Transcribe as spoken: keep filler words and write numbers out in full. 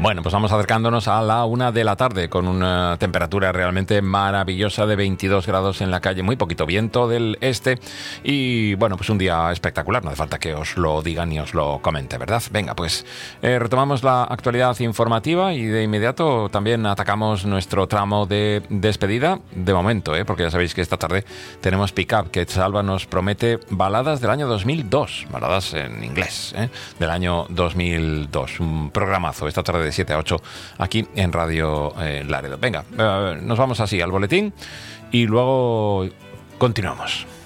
Bueno, pues vamos acercándonos a la una de la tarde con una temperatura realmente maravillosa de veintidós grados en la calle, muy poquito viento del este y bueno, pues un día espectacular, no hace falta que os lo diga ni os lo comente, ¿verdad? Venga, pues eh, retomamos la actualidad informativa y de inmediato también atacamos nuestro tramo de despedida, de momento, ¿eh? Porque ya sabéis que esta tarde tenemos Pick-up, que Salva nos promete baladas del año dos mil dos, baladas en inglés, ¿eh? Del año dos mil dos, un programazo esta tarde de siete a ocho aquí en Radio eh, Laredo. Venga, eh, nos vamos así al boletín y luego continuamos.